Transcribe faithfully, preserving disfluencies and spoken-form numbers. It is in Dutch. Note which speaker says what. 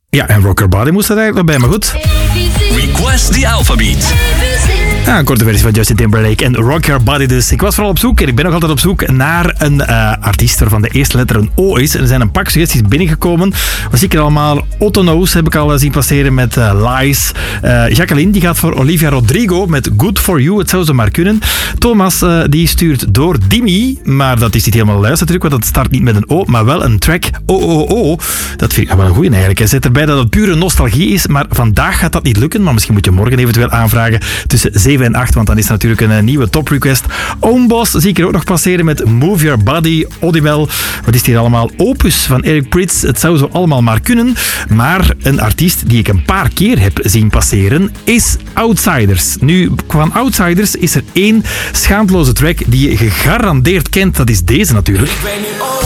Speaker 1: Ja, en Rock Your Body moest er eigenlijk nog bij, maar goed.
Speaker 2: Request the Alphabeat.
Speaker 1: Ja, een korte versie van Justin Timberlake en Rock Your Body dus. Ik was vooral op zoek, en ik ben nog altijd op zoek, naar een uh, artiest waarvan de eerste letter een O is. Er zijn een pak suggesties binnengekomen. Wat zie ik er allemaal? Otto Knows heb ik al uh, zien passeren met uh, Lies. Uh, Jacqueline die gaat voor Olivia Rodrigo met Good For You. Het zou ze maar kunnen. Thomas uh, die stuurt door Dimi, maar dat is niet helemaal de juiste truc, want dat start niet met een O, maar wel een track O O O. Dat vind ik wel een goeie eigenlijk. Hij zet erbij dat het pure nostalgie is, maar vandaag gaat dat niet lukken. Maar misschien moet je morgen eventueel aanvragen tussen zeven en acht, want dan is natuurlijk een, een nieuwe top request. Ownboss zie ik er ook nog passeren met Move Your Body, Audible. Wat is hier allemaal? Opus van Eric Prydz. Het zou zo allemaal maar kunnen. Maar een artiest die ik een paar keer heb zien passeren is Outsiders. Nu, van Outsiders is er één schaamteloze track die je gegarandeerd kent. Dat is deze natuurlijk.
Speaker 3: Ik weet nu ook